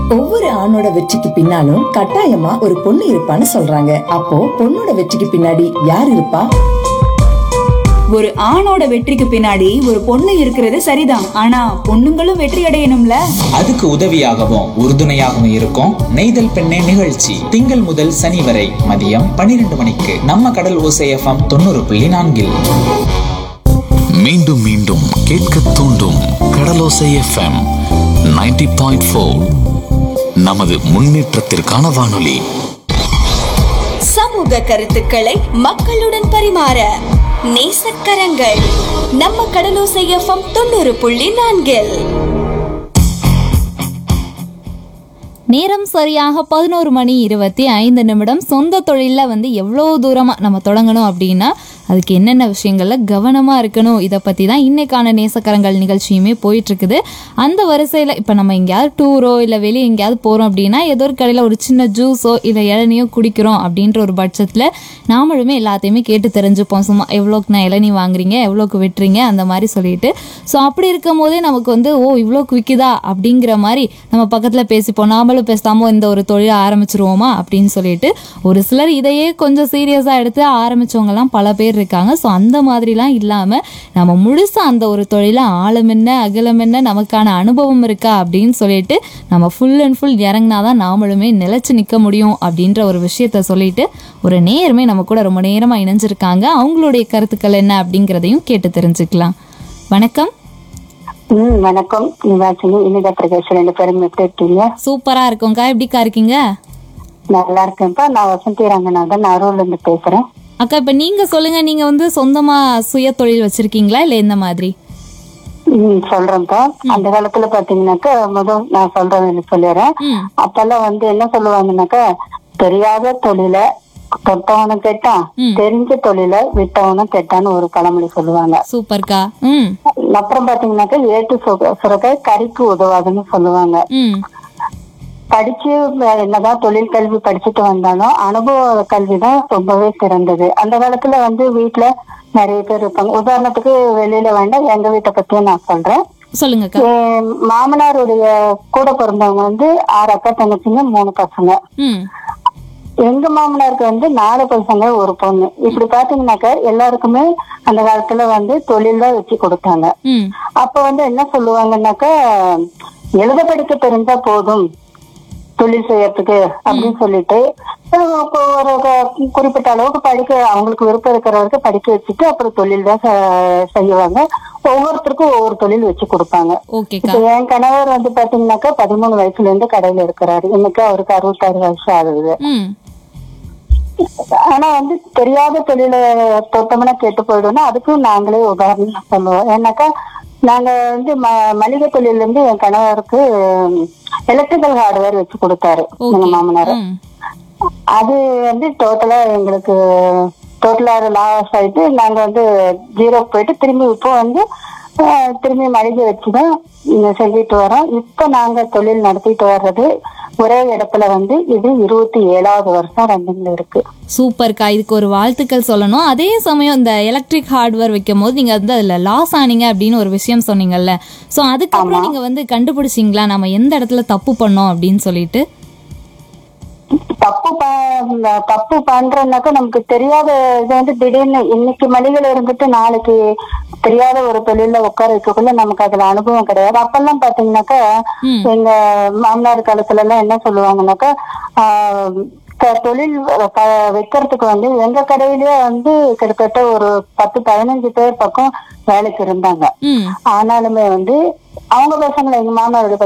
ஒவ்வொரு ஆணோட வெற்றிக்கு பின்னாலும் கட்டாயமா ஒரு பொண்ணு இருப்பான்னு சொல்றாங்க. அப்போ பொண்ணோட வெற்றிக்கு பின்னாடி யார் இருப்பா? ஒரு ஆணோட வெற்றிக்கு பின்னாடி ஒரு பொண்ணு இருக்கிறது சரிதான். ஆனா பொண்ணுங்களும் வெற்றி அடையணும்ல. அதுக்கு உதவியாகவும் உறுதுணையாகவும் இருக்கும் நெய்தல் பெண்ணே நிகழ்ச்சி. திங்கள் முதல் சனி வரை மதியம் 12 மணிக்கு நம்ம கடல் ஓசை FM 90.4. மீண்டும் மீண்டும் கேட்க தூண்டும் கடலோசை FM 90.4. நமது முன்னேற்றத்திற்கான வானொலி. சமூக கருத்துக்களை மக்களுடன் பரிமாற நேசக்கரங்கள் நம்ம கடலோசை FM 90.4. நேரம் சரியாக 11:25. சொந்த தொழிலில் எவ்வளோ தூரமாக நம்ம தொடங்கணும் அப்படின்னா அதுக்கு என்னென்ன விஷயங்கள்ல கவனமாக இருக்கணும், இதை பற்றி தான் இன்னைக்கான நேசக்கரங்கள் நிகழ்ச்சியுமே போயிட்டுருக்குது. அந்த வரிசையில் இப்போ நம்ம எங்கேயாவது டூரோ இல்லை வெளியே எங்கேயாவது போகிறோம் அப்படின்னா ஏதோ ஒரு கடையில் ஒரு சின்ன ஜூஸோ இல்லை இளநியோ குடிக்கிறோம் அப்படின்ற ஒரு பட்சத்தில் நாமளுமே எல்லாத்தையுமே கேட்டு தெரிஞ்சுப்போம். சும்மா எவ்வளோக்கு நான் இளநீ வாங்குறீங்க, எவ்வளோக்கு விட்டுறீங்க, அந்த மாதிரி சொல்லிட்டு. ஸோ அப்படி இருக்கும் போதே நமக்கு ஓ இவ்வளோக்கு விற்குதா அப்படிங்கிற மாதிரி நம்ம பக்கத்தில் பேசிப்போம். நாமளும் பேசாமல் இந்த ஒரு தொழிலை ஆரம்பிச்சிருவோமா அப்படின்னு சொல்லிட்டு ஒரு சிலர் இதையே கொஞ்சம் சீரியஸாக எடுத்து ஆரம்பித்தவங்கலாம் பல பேர் இருக்காங்க. ஸோ அந்த மாதிரிலாம் இல்லாமல் நம்ம முழுசாக அந்த ஒரு தொழிலை ஆழம் என்ன அகலம் என்ன நமக்கான அனுபவம் இருக்கா அப்படின்னு சொல்லிட்டு நம்ம ஃபுல் அண்ட் ஃபுல் இறங்கினாதான் நாமளுமே நிலைச்சு நிற்க முடியும் அப்படின்ற ஒரு விஷயத்த சொல்லிட்டு ஒரு நேரமே நம்ம கூட ரொம்ப நேரமாக இணைஞ்சிருக்காங்க. அவங்களுடைய கருத்துக்கள் என்ன அப்படிங்கிறதையும் கேட்டு தெரிஞ்சுக்கலாம். வணக்கம். வணக்கம். சூப்பரா இருக்கோங்கா. எப்படிக்கா இருக்கீங்க? நல்லா இருக்கேன்ப்பா. நான் வசந்தி ரங்கநாதன் அரூர்ல இருந்து பேசுறேன். அக்கா, இப்ப நீங்க சொல்லுங்க, நீங்க சொந்தமா சுய தொழில் வச்சிருக்கீங்களா இல்ல எந்த மாதிரி? சொல்றேன்ப்பா. அந்த காலத்துல பாத்தீங்கன்னாக்கா முதல் நான் சொல்றேன் சொல்லிடுறேன். அப்பெல்லாம் என்ன சொல்லுவாங்கன்னாக்கா, தெரியாத தொழில தொட்டவனும் கெட்டான், தெரிஞ்ச தொழில விட்டவனும் கெட்டான்னு ஒரு பழமொழி சொல்லுவாங்க. சூப்பர்க்கா. அப்புறம் பாத்தீங்கன்னாக்கா ஏட்டு சுரக்காய் கறிக்கு உதவாதுன்னு சொல்லுவாங்க. படிச்சு என்னதான் தொழில் கல்வி படிச்சுட்டு வந்தாலும் அனுபவ கல்விதான் ரொம்பவே சிறந்தது. அந்த காலத்துல வீட்டுல நிறைய பேர் இருப்பாங்க. உதாரணத்துக்கு வெளியில வேண்டாம், எங்க வீட்டை பத்தியும் நான் சொல்றேன். சொல்லுங்க. மாமனாருடைய கூட பிறந்தவங்க 6 அக்கா தங்கச்சிங்க, 3 பசங்க. எங்க மாமனாருக்கு 4 பசங்க, 1 பொண்ணு. இப்படி பாத்தீங்கன்னாக்கா எல்லாருக்குமே அந்த காலத்துல தொழில் தான் வச்சு கொடுத்தாங்க. அப்ப என்ன சொல்லுவாங்கன்னாக்கா, எழுத படிக்க தெரிஞ்சா போதும் தொழில் செய்யறதுக்கு அப்படின்னு சொல்லிட்டு ஒரு குறிப்பிட்ட அளவுக்கு படிக்க அவங்களுக்கு விருப்பம் இருக்கிறவருக்கு படிக்க வச்சுட்டு அப்புறம் தொழில் தான் செய்வாங்க. ஒவ்வொருத்தருக்கும் ஒவ்வொரு தொழில் வச்சு கொடுப்பாங்க. இப்ப என் கணவர் பாத்தீங்கன்னாக்கா 13 வயசுல இருந்து கடையில இருக்கிறாரு. இன்னைக்கு அவருக்கு 66 வயசு ஆகுது. ஆனா தெரியாத தொழில தொட்டோம்னா கேட்டு போயிடும்னா அதுக்கும் நாங்களே உதாரணம் சொல்லுவோம். ஏன்னாக்கா நாங்க மளிகை தொழில இருந்து என் கணவருக்கு எலக்ட்ரிக்கல் ஹார்ட்வேர் வச்சு கொடுத்தாரு எங்க மாமனார். அது டோட்டலா எங்களுக்கு லாஸ் ஆயிட்டு நாங்க 0 போயிட்டு திரும்பி இப்போ திரும்பி மளிகை வச்சுதான் செஞ்சுட்டு வரோம். இப்ப நாங்க தொழில் நடத்திட்டு வர்றது ஒரே இடத்துல இது 27வது வருஷம் ரன்னிங்ல இருக்கு. சூப்பர்க்கா. இதுக்கு ஒரு வாழ்த்துக்கள் சொல்லணும். அதே சமயம் இந்த எலக்ட்ரிக் ஹார்ட்வேர் வைக்கும் போது நீங்க அதுல லாஸ் ஆனீங்க அப்படின்னு ஒரு விஷயம் சொன்னீங்கல்ல. சோ அதுக்கப்புறம் நீங்க கண்டுபிடிச்சீங்களா நம்ம எந்த இடத்துல தப்பு பண்ணோம் அப்படின்னு சொல்லிட்டு? தப்பு பண்றதுனாக்கா நமக்கு தெரியாத இது திடீர்னு இன்னைக்கு மளிகையில இருந்துட்டு நாளைக்கு தெரியாத ஒரு தொழில உட்கார வைக்கக்குள்ள நமக்கு அதுல அனுபவம் கிடையாது. அப்பெல்லாம் பாத்தீங்கன்னாக்கா எங்க மாமனார் காலத்துல எல்லாம் என்ன சொல்லுவாங்கன்னாக்கா, தொழில் வைக்கிறதுக்கு எங்க கடையிலேயே கிட்டத்தட்ட ஒரு 10-15 பேர் பக்கம் வேலைக்கு இருந்தாங்க. ஆனாலுமே அவங்க பசங்களை எங்க மாமனாருடைய